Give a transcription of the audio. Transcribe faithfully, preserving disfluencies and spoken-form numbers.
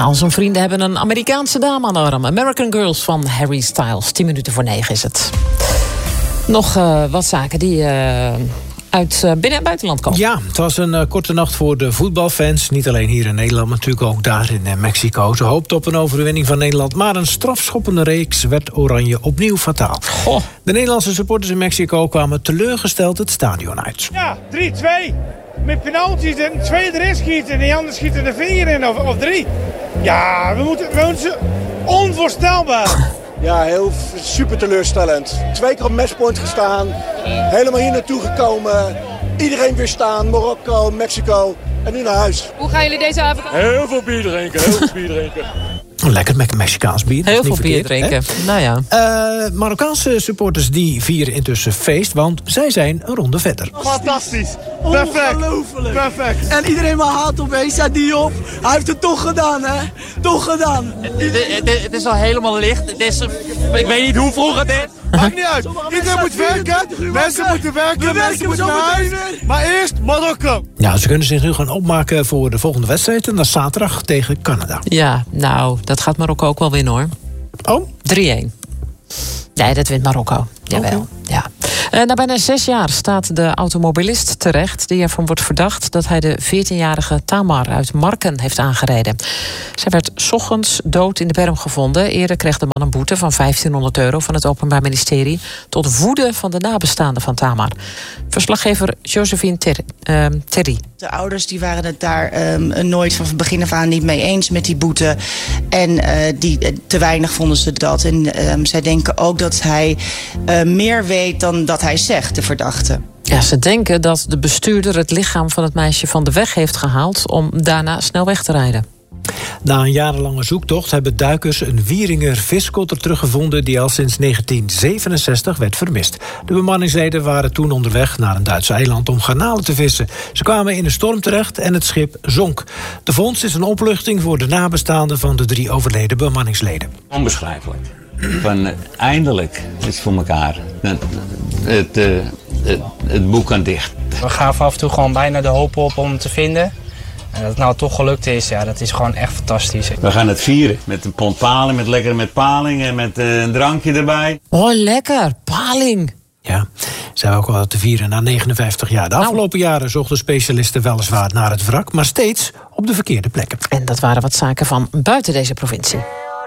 al zijn vrienden hebben een Amerikaanse dame aan de arm. American Girls van Harry Styles. Tien minuten voor negen is het. Nog uh, wat zaken die uh, uit uh, binnen- en buitenland komen. Ja, het was een uh, korte nacht voor de voetbalfans. Niet alleen hier in Nederland, maar natuurlijk ook daar in uh, Mexico. Ze hoopten op een overwinning van Nederland, maar een strafschoppende reeks werd Oranje opnieuw fataal. Goh. De Nederlandse supporters in Mexico kwamen teleurgesteld het stadion uit. Ja, drie twee. Met penalties en twee erin schieten en die anderen schieten er vier in of, of drie. Ja, we moeten, we moeten onvoorstelbaar. Ja, heel super teleurstellend. Twee keer op matchpoint gestaan, helemaal hier naartoe gekomen. Iedereen weer staan, Marokko, Mexico en nu naar huis. Hoe gaan jullie deze avond aan? Heel veel bier drinken, heel veel bier drinken. Lekker met Mexicaans bier. Heel veel verkeerd, bier drinken. Hè? Nou ja. Uh, Marokkaanse supporters die vieren intussen feest, want zij zijn een ronde verder. Fantastisch. Perfect. Ongelooflijk. Perfect. En iedereen maar haat op Esa Diop. Hij heeft het toch gedaan, hè? Toch gedaan. Het is al helemaal licht. Het is, ik weet niet hoe vroeg het is. Maakt niet uit. Iedereen moet werken. Mensen moeten werken. Mensen moeten naar huis. Maar eerst Marokko. Ja, ze kunnen zich nu gaan opmaken voor de volgende wedstrijd. En dat is zaterdag tegen Canada. Ja, nou, dat gaat Marokko ook wel winnen, hoor. Oh? drie-één. Nee, dat wint Marokko. Jawel. Okay. Ja. Uh, na bijna zes jaar staat de automobilist terecht die ervan wordt verdacht dat hij de veertienjarige Tamar uit Marken heeft aangereden. Zij werd 's ochtends dood in de berm gevonden. Eerder kreeg de man een boete van vijftienhonderd euro van het Openbaar Ministerie tot woede van de nabestaanden van Tamar. Verslaggever Josephine Ter, uh, Terry. De ouders die waren het daar um, nooit van begin af aan niet mee eens met die boete. En uh, die, uh, te weinig vonden ze dat. En um, zij denken ook dat hij uh, meer weet dan dat hij zegt, de verdachte. Ja, ze denken dat de bestuurder het lichaam van het meisje van de weg heeft gehaald om daarna snel weg te rijden. Na een jarenlange zoektocht hebben duikers een Wieringer viskotter teruggevonden die al sinds negentien zevenenzestig werd vermist. De bemanningsleden waren toen onderweg naar een Duitse eiland om garnalen te vissen. Ze kwamen in een storm terecht en het schip zonk. De vondst is een opluchting voor de nabestaanden van de drie overleden bemanningsleden. Onbeschrijfelijk. Van eindelijk is het voor elkaar. Het, het, het, het boek kan dicht. We gaven af en toe gewoon bijna de hoop op om hem te vinden. En dat het nou toch gelukt is, ja, dat is gewoon echt fantastisch. We gaan het vieren met een pond paling, met lekker met paling en met uh, een drankje erbij. Oh, lekker, paling. Ja, zijn we ook wel te vieren na negenenvijftig jaar. De afgelopen jaren zochten specialisten weliswaar naar het wrak, maar steeds op de verkeerde plekken. En dat waren wat zaken van buiten deze provincie.